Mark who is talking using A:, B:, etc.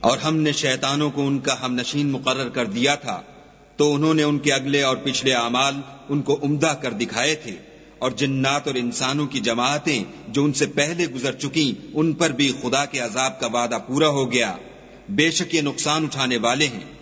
A: और हमने शैतानों को उनका हमनशीन मुकर्रर कर दिया था, तो उन्होंने उनके अगले और पिछले अमाल उनको उम्दा कर दिखाए थे। और जिन्नात और इंसानों की जमातें जो उनसे पहले गुजर चुकी, उन पर भी खुदा के अजाब का वादा पूरा हो गया। बेशक ये नुकसान उठाने वाले हैं।